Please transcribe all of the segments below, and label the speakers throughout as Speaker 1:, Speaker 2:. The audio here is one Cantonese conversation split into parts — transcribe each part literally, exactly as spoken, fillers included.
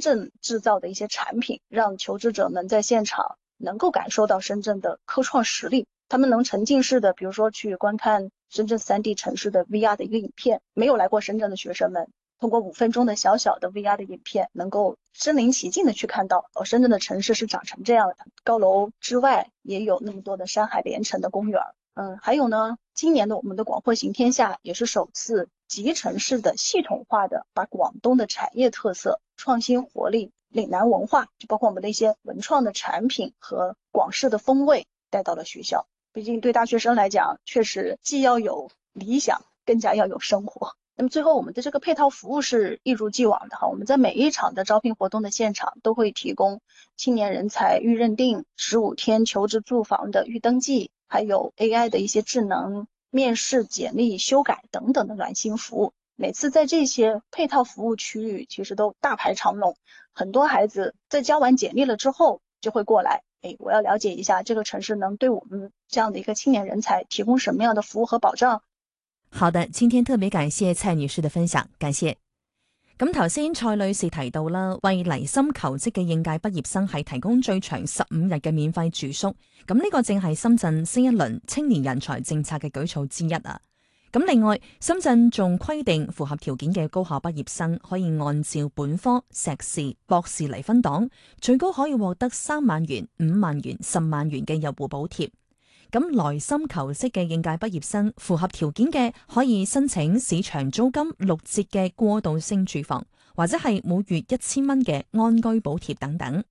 Speaker 1: 圳制造的一些产品，让求职者们在现场能够感受到深圳的科创实力。他们能沉浸式的，比如说去观看深圳 三 D 城市的 V R 的一个影片，没有来过深圳的学生们通过五分钟的小小的 V R 的影片，能够身临其境的去看到哦，深圳的城市是长成这样的。高楼之外也有那么多的山海连成的公园。嗯，还有呢，今年的我们的广货行天下也是首次集成式的系统化的把广东的产业特色、创新活力、岭南文化，就包括我们的一些文创的产品和广式的风味带到了学校。毕竟对大学生来讲，确实既要有理想，更加要有生活。那么最后我们的这个配套服务是一如既往的哈，我们在每一场的招聘活动的现场都会提供青年人才预认定、十五天求职住房的预登记，还有 A I 的一些智能面试、简历修改等等的暖心服务。每次在这些配套服务区域其实都大排长龙，很多孩子在交完简历了之后就会过来，哎，我要了解一下这个城市能对我们这样的一个青年人才提供什么样的服务和保障。
Speaker 2: 好的，今天特別感謝蔡女士嘅分享，感謝。咁頭先蔡女士提到啦，為嚟深求職嘅應屆畢業生係提供最長十五日嘅免費住宿，咁呢個正係深圳新一輪青年人才政策嘅舉措之一啊。咁另外，深圳仲規定符合條件嘅高校畢業生可以按照本科、碩士、博士嚟分檔，最高可以獲得三萬元、五萬元、十萬元嘅入戶補貼。咁來深求職嘅應屆畢業生符合條件嘅，可以申請市場租金六折嘅過渡性住房，或者係每月一千蚊嘅安居補貼等等。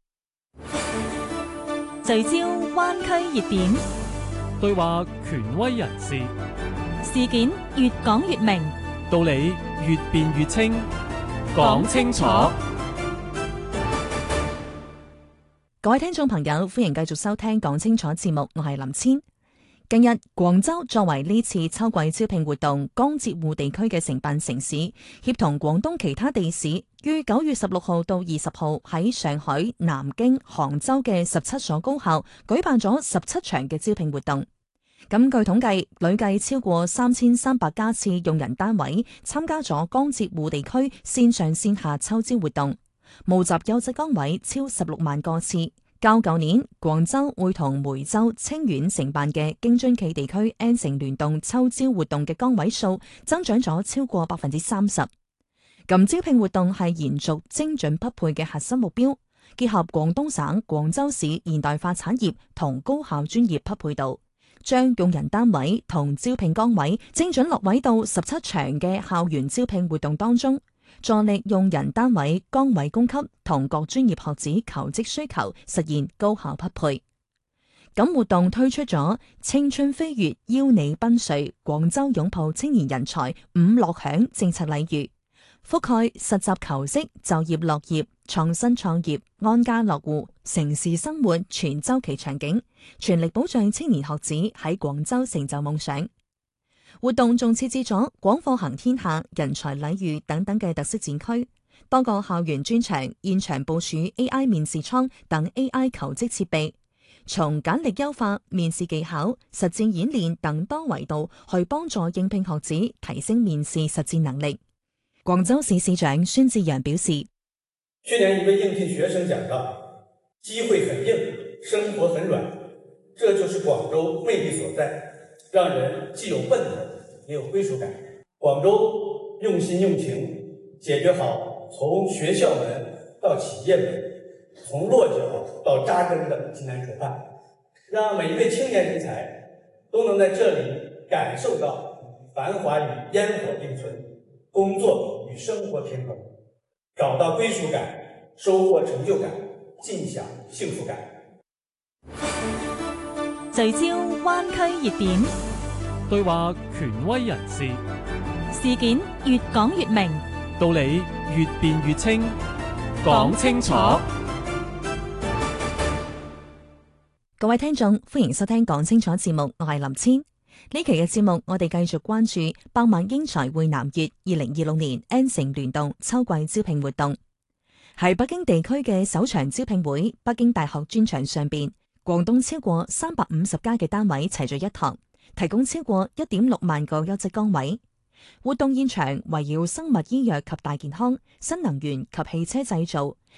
Speaker 3: 聚焦灣區熱點，
Speaker 4: 對話權威人士，
Speaker 3: 事件越講越明，
Speaker 4: 道理越辯越清，講清楚。
Speaker 2: 各位聽眾朋友，歡迎繼續收聽講清楚節目，我係林千。近日，廣州作為呢次秋季招聘活動江浙滬地區嘅承辦城市，協同廣東其他地市，於九月十六號到二十號喺上海、南京、杭州嘅十七所高校舉辦咗十七場嘅招聘活動。咁據統計，累計超過三千三百家次用人單位參加咗江浙滬地區線上線下秋招活動，募集優質崗位超十六萬個次。較舊年廣州會同梅州、清遠承辦嘅京津冀地區 N 城聯動秋招活動嘅崗位數增長咗超過百分之三十。咁招聘活動係延續精準匹配嘅核心目標，結合廣東省、廣州市現代化產業同高校專業匹配度，將用人單位同招聘崗位精準落位到十七場嘅校園招聘活動當中，助力用人單位崗位供給同各專業學子求職需求實現高效匹配。咁活動推出咗青春飛躍邀你奔瑞廣州擁抱青年人才五樂享政策禮遇，覆蓋實習求職、就業樂業、創新創業、安家落戶、城市生活全周期場景，全力保障青年學子喺廣州成就夢想。活動仲設置咗廣貨行天下、人才禮遇等等嘅特色展區，多個校園專場現場部署 A I 面試倉等 A I 求職設備，從簡歷優化、面試技巧、實戰演練等多維度去幫助應聘學子提升面試實戰能力。廣州市市長孫志陽表示，
Speaker 5: 去年一位應聘學生講到，機會很硬，生活很軟，這就是廣州魅力所在，讓人既有奔頭也有歸屬感。廣州用心用情，解決好從學校門到企業門，從落腳到扎根的艱難處盼，讓每一位青年人才都能在這裡感受到繁華與煙火並存，工作與生活平衡，找到歸屬感，收穫成就感，盡享幸福感。
Speaker 3: 聚焦灣區熱點，
Speaker 4: 對話權威人士，
Speaker 3: 事件越講越明，
Speaker 4: 道理越辯越清，講清楚。
Speaker 2: 各位聽眾，歡迎收聽講清楚節目，我係林千。呢期嘅節目，我哋繼續關注百萬英才匯南粵二零二六年 N 城聯動秋季招聘活動。喺北京地區嘅首場招聘會，北京大學專場上邊，廣東超過三百五十家嘅單位齊聚一堂，提供超過一點六萬個優質崗位。活動現場圍繞生物醫藥及大健康、新能源及汽車製造、